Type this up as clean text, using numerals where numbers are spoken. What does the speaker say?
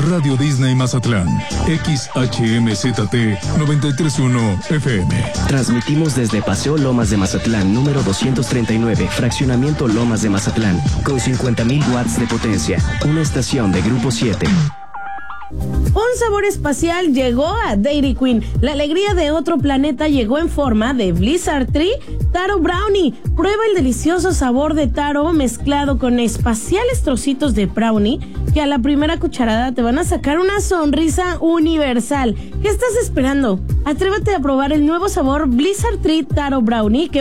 Radio Disney Mazatlán, XHMZT 931 FM. Transmitimos desde Paseo Lomas de Mazatlán, número 239, Fraccionamiento Lomas de Mazatlán, con 50,000 watts de potencia. Una estación de Grupo 7. Un sabor espacial llegó a Dairy Queen. La alegría de otro planeta llegó en forma de Blizzard Tree Taro Brownie. Prueba el delicioso sabor de taro mezclado con espaciales trocitos de brownie que a la primera cucharada te van a sacar una sonrisa universal. ¿Qué estás esperando? Atrévete a probar el nuevo sabor Blizzard Tree Taro Brownie que